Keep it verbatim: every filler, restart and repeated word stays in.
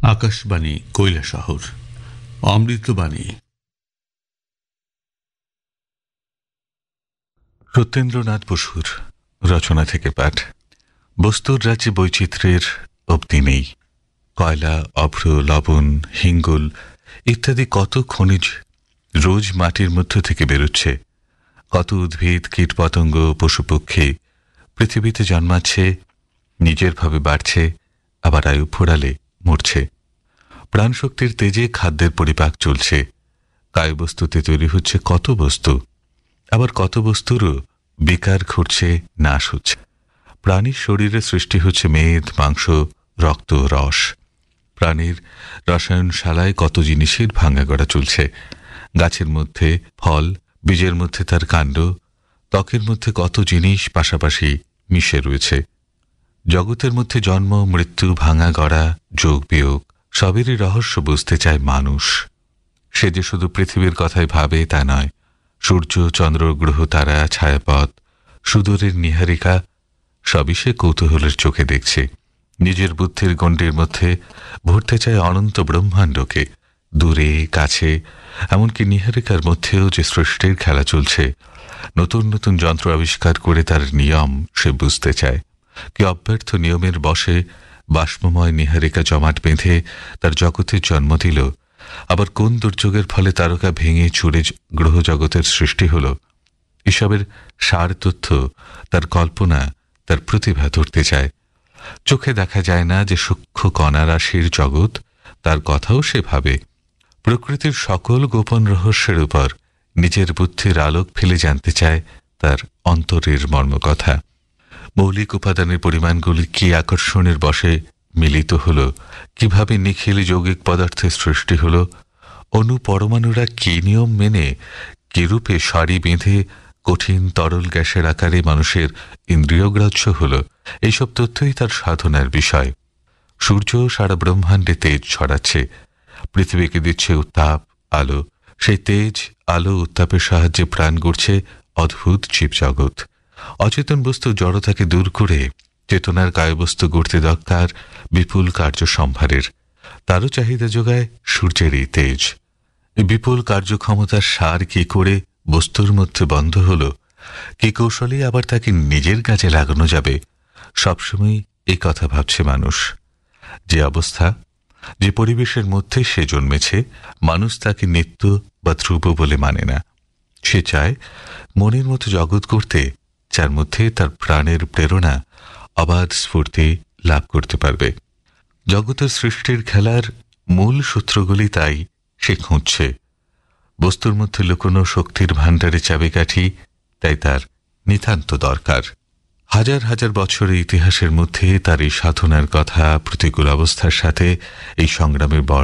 আকাশবাণী কৈলাসহর অমৃতবাণী। সত্যেন্দ্রনাথ বসুর রচনা থেকে পাঠ। বস্তুর রাজ্যে বৈচিত্র্যের অবধি নেই। কয়লা, অভ্র, লবণ, হিঙ্গল ইত্যাদি কত খনিজ রোজ মাটির মধ্য থেকে বেরোচ্ছে। কত উদ্ভিদ, কীটপতঙ্গ, পশুপক্ষী পৃথিবীতে জন্মাচ্ছে, নিজের ভাবে বাড়ছে, আবার আয়ু ফোড়ালে মরছে। প্রাণশক্তির তেজে খাদ্যের পরিপাক চলছে। কায়বস্তুতে তৈরি হচ্ছে কত বস্তু, আবার কত বস্তুরও বিকার ঘটছে, নাশ হচ্ছে। প্রাণীর শরীরে সৃষ্টি হচ্ছে মেদ, মাংস, রক্ত, রস। প্রাণীর রসায়নশালায় কত জিনিসের ভাঙাগড়া চলছে। গাছের মধ্যে ফল, বীজের মধ্যে তার কাণ্ড, ত্বকের মধ্যে কত জিনিস পাশাপাশি মিশে রয়েছে। জগতের মধ্যে জন্ম, মৃত্যু, ভাঙা গড়া, যোগ বিয়োগ সবেরই রহস্য বুঝতে চায় মানুষ। সে যে শুধু পৃথিবীর কথাই ভাবে তা নয়। সূর্য, চন্দ্র, গ্রহ, তারা, ছায়াপথ, সুদূরের নীহারিকা সবই সে কৌতূহলের চোখে দেখছে। নিজের বুদ্ধির গণ্ডির মধ্যে ভরতে চায় অনন্ত ব্রহ্মাণ্ডকে। দূরে, কাছে, এমনকি নীহারিকার মধ্যেও যে সৃষ্টির খেলা চলছে, নতুন নতুন যন্ত্র আবিষ্কার করে তার নিয়ম সে বুঝতে চায়। কি অব্যর্থ নিয়মের বশে বাষ্পময় নীহারিকা জমাট বেঁধে তার জগতের জন্ম দিল, আবার কোন দুর্যোগের ফলে তারকা ভেঙে চুরে গ্রহজগতের সৃষ্টি হল। এসবের সার তথ্য তার কল্পনা, তার প্রতিভা ধরতে চায়। চোখে দেখা যায় না যে সূক্ষ্ম কণা রাশির জগৎ, তার কথাও সে ভাবে। প্রকৃতির সকল গোপন রহস্যের উপর নিজের বুদ্ধির আলোক ফেলে জানতে চায় তার অন্তরের মর্মকথা। মৌলিক উপাদানের পরিমাণগুলি কি আকর্ষণের বশে মিলিত হল, কিভাবে নিখিল যৌগিক পদার্থের সৃষ্টি হল, অণু পরমাণুরা কি নিয়ম মেনে কিরূপে সারি বেঁধে কঠিন তরল গ্যাসের আকারে মানুষের ইন্দ্রিয়গ্রাহ্য হল, এইসব তথ্যই তার সাধনার বিষয়। সূর্য সারা ব্রহ্মাণ্ডে তেজ ছড়াচ্ছে, পৃথিবীকে দিচ্ছে উত্তাপ, আলো। সেই তেজ, আলো, উত্তাপের সাহায্যে প্রাণ গড়ছে অদ্ভুত জীবজগৎ। অচেতন বস্তু জড়তাকে দূর করে চেতনার কায়বস্তু গড়তে দরকার বিপুল কার্য সম্ভারের। তারও চাহিদা যোগায় সূর্যের এই তেজ। এই বিপুল কার্যক্ষমতার সার কি করে বস্তুর মধ্যে বন্ধ হলো, কি কৌশলে আবার তাকে নিজের কাজে লাগানো যাবে, সবসময় এই কথা ভাবছে মানুষ। যে অবস্থা, যে পরিবেশের মধ্যে সে জন্মেছে, মানুষ তাকে নিত্য বা ধ্রুব বলে মানে না। সে চায় মনের মতো জগৎ করতে, যার মধ্যে তার প্রাণের প্রেরণা অবাধ স্ফূর্তি লাভ করতে পারবে। জগতের সৃষ্টির খেলার মূল সূত্রগুলি তাই সে খুঁজছে। বস্তুর মধ্যে লুকোনো শক্তির ভাণ্ডারে চাবিকাঠি তাই তার নিতান্ত দরকার। হাজার হাজার বছরের ইতিহাসের মধ্যে তার এই সাধনার কথা প্রতিকূল অবস্থার সাথে এই সংগ্রামের বর্ণনা